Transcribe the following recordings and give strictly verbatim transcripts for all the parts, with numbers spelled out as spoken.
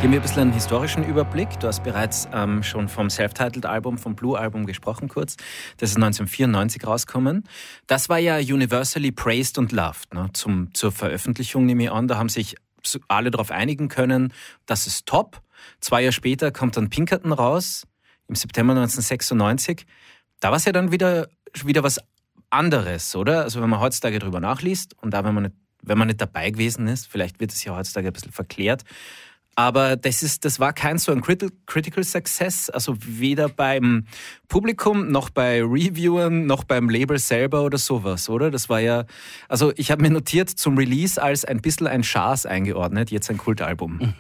Gib mir ein bisschen einen historischen Überblick. Du hast bereits ähm, schon vom Self-Titled-Album, vom Blue-Album gesprochen kurz. Das ist neunzehnhundertvierundneunzig rausgekommen. Das war ja universally praised und loved. Ne? Zum, zur Veröffentlichung nehme ich an, da haben sich alle darauf einigen können, das ist top. Zwei Jahre später kommt dann Pinkerton raus, im September neunzehnhundertsechsundneunzig. Da war es ja dann wieder, wieder was anderes, oder? Also wenn man heutzutage drüber nachliest und da, wenn man nicht, wenn man nicht dabei gewesen ist, vielleicht wird es ja heutzutage ein bisschen verklärt, aber das ist, das war kein so ein Critical Success, also weder beim Publikum, noch bei Reviewern, noch beim Label selber oder sowas, oder? Das war ja, also ich habe mir notiert zum Release als ein bisschen ein Schaß eingeordnet, jetzt ein Kultalbum.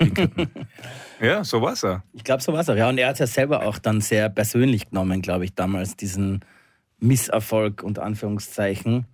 Ja, so war's ja. Ich glaube, so war's auch. Ja, und er hat es ja selber auch dann sehr persönlich genommen, glaube ich, damals, diesen Misserfolg unter Anführungszeichen.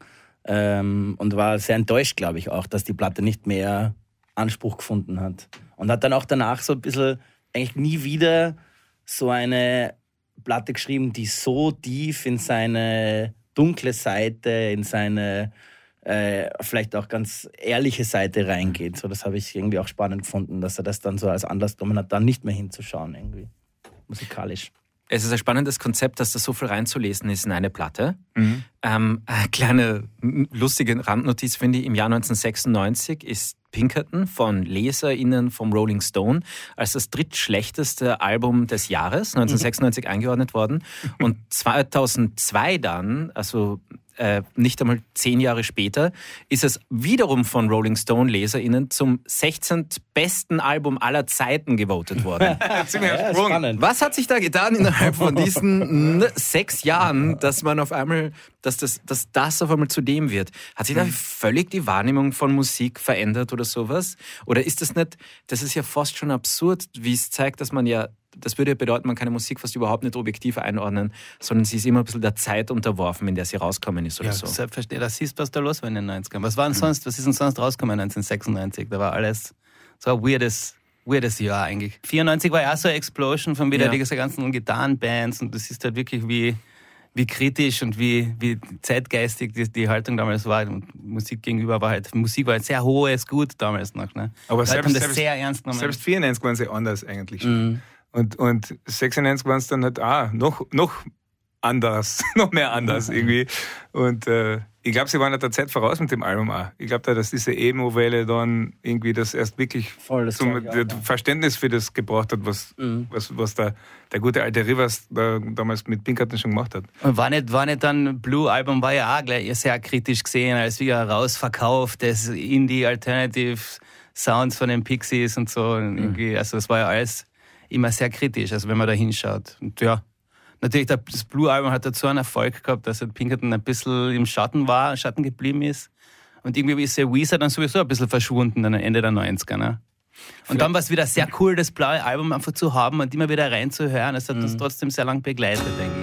Ähm, und war sehr enttäuscht, glaube ich, auch, dass die Platte nicht mehr Anspruch gefunden hat. Und hat dann auch danach so ein bisschen, eigentlich nie wieder so eine Platte geschrieben, die so tief in seine dunkle Seite, in seine äh, vielleicht auch ganz ehrliche Seite reingeht. So, das habe ich irgendwie auch spannend gefunden, dass er das dann so als Anlass genommen hat, dann nicht mehr hinzuschauen, irgendwie musikalisch. Es ist ein spannendes Konzept, dass da so viel reinzulesen ist in eine Platte. Mhm. Ähm, eine kleine lustige Randnotiz finde ich, im Jahr neunzehnhundertsechsundneunzig ist Pinkerton von LeserInnen vom Rolling Stone als das drittschlechteste Album des Jahres neunzehnhundertsechsundneunzig mhm. eingeordnet worden. Und zweitausendzwei dann, also äh, nicht einmal zehn Jahre später, ist es wiederum von Rolling Stone LeserInnen zum sechzehnten besten Album aller Zeiten gewotet worden. Ziemlich Ja, Sprung. spannend. Was hat sich da getan innerhalb von diesen sechs Jahren, dass man auf einmal, dass das, dass das auf einmal zu dem wird? Hat sich da völlig die Wahrnehmung von Musik verändert oder sowas? Oder ist das nicht, das ist ja fast schon absurd, wie es zeigt, dass man ja, das würde ja bedeuten, man kann die Musik fast überhaupt nicht objektiv einordnen, sondern sie ist immer ein bisschen der Zeit unterworfen, in der sie rauskommen ist oder Ja, so. selbstverständlich. Das siehst, was da los war in den neunzigern. Was war denn sonst, was ist denn sonst rausgekommen neunzehnhundertsechsundneunzig? Da war alles so ein weirdes, weirdes Jahr eigentlich. vierundneunzig war ja auch so eine Explosion von wieder Ja. diese ganzen Gitarrenbands und du siehst halt wirklich, wie, wie kritisch und wie, wie zeitgeistig die, die Haltung damals war. Und Musik gegenüber war halt, Musik war ein sehr hohes Gut damals noch. Ne? Aber Leute selbst, haben das selbst, sehr ernst genommen. selbst vierundneunzig waren sie anders eigentlich schon. Mhm. Und, und sechsundneunzig waren es dann halt ah, noch, noch anders, noch mehr anders irgendwie. Und äh, ich glaube, sie waren halt der Zeit voraus mit dem Album auch. Ich glaube, da, dass diese Emo-Welle dann irgendwie das erst wirklich Voll, das zum glaub ich auch, der ja. Verständnis für das gebraucht hat, was, Mhm. was, was der, der gute alte Rivers da, damals mit Pinkerton schon gemacht hat. Und war nicht, war nicht dann, Blue Album war ja auch gleich sehr kritisch gesehen, als wieder rausverkauft, das Indie-Alternative Sounds von den Pixies und so. Und irgendwie, also das war ja alles immer sehr kritisch, also wenn man da hinschaut. Und ja, natürlich, das Blue-Album hat dazu einen Erfolg gehabt, dass halt Pinkerton ein bisschen im Schatten war, Schatten geblieben ist. Und irgendwie ist der Weezer dann sowieso ein bisschen verschwunden am Ende der neunziger. Ne? Und dann war es wieder sehr cool, das blaue Album einfach zu haben und immer wieder reinzuhören. Es hat uns trotzdem sehr lang begleitet, denke ich.